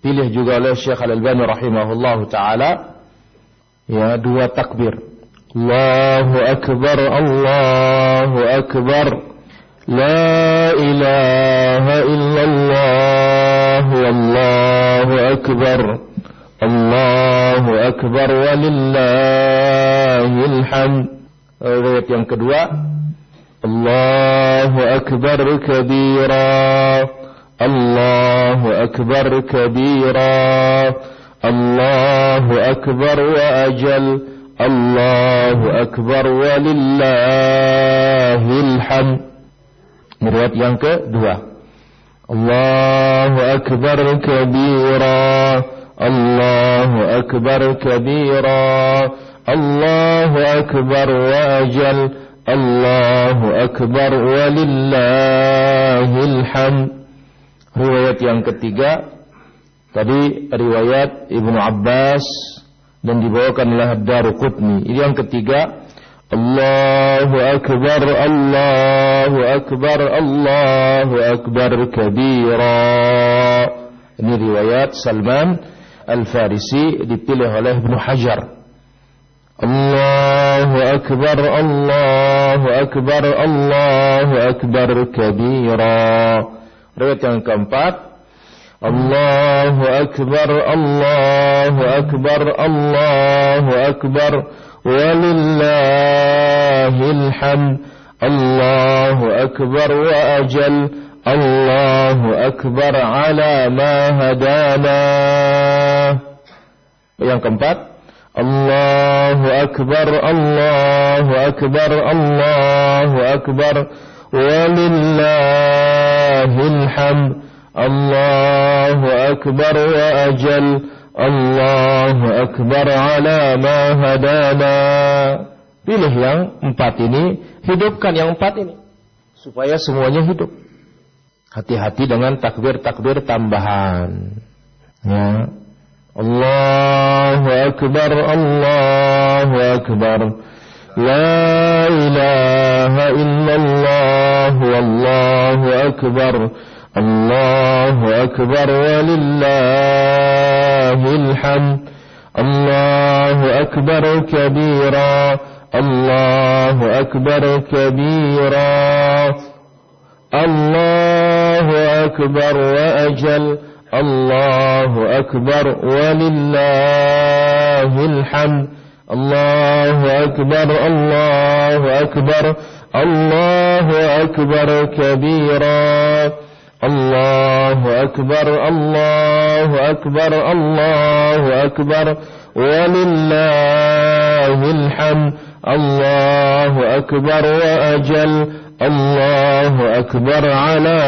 dipilih juga oleh Syekh Al-Albani rahimahullahu taala, ya, 2 takbir. Allahu akbar, Allahu akbar, la ilaha illallah, wallahu akbar, Allahu akbar, walillahil hamd. Riwayat yang kedua, Allahu akbar kabira, Allahu akbar kabira, Allahu akbar wa ajal, Allahu akbar walillahil hamd. Riwayat yang kedua, Allahu akbar kabira, Allahu akbar kabira, Allahu akbar wa ajal, Allahu akbar walillahil hamd. Riwayat yang ketiga, tadi riwayat Ibnu Abbas dan dibawakan oleh Ad-Daruqutni. Ini yang ketiga, Allahu akbar, Allahu akbar, Allahu akbar kabira. Ini riwayat Salman Al-Farisi, dipilih oleh Ibnu Hajar. Allahu akbar, Allahu akbar, Allahu akbar kabira. Riwayat yang keempat, Allahu akbar, Allahu akbar, Allahu akbar, walillahil hamd, Allahu akbar wa ajal, Allahu akbar ala ma hadana. Yang keempat, Allahu akbar, Allahu akbar, Allahu akbar, walillahil hamd, Allahu akbar wa ajal, Allahu akbar ala ma hadana. Pilih yang 4 ini, hidupkan yang 4 ini supaya semuanya hidup. Hati-hati dengan takbir-takbir tambahan, ya. Allahu akbar, Allahu akbar, la ilaha illallah, wallahu akbar, Allahu akbar walillahil hamd, Allahu akbar kabira, Allahu akbar kabira, Allahu akbar wa ajal, Allahu akbar walillahil hamd, Allahu akbar, Allahu akbar, Allahu akbar kabira, Allahu akbar, Allahu akbar, Allahu akbar walillahil hamd, Allahu akbar wa ajal, Allahu akbar ala